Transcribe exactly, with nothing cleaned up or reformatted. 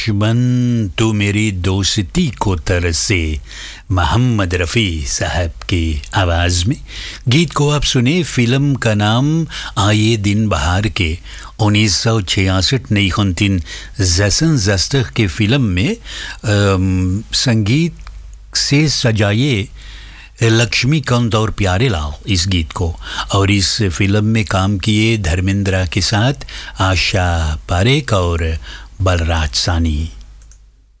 दुश्मन तू मेरी दोस्ती को तरसे, मोहम्मद रफ़ी साहब की आवाज़ में गीत को आप सुने। फिल्म का नाम आए दिन बहार के उन्नीस सौ छियासठ नाइनटीन ज़ैसन के फिल्म में अम, संगीत से सजाए लक्ष्मीकांत और प्यारेलाल इस गीत को, और इस फिल्म में काम किए धर्मेंद्र के साथ आशा पारेख और बलराज सानी।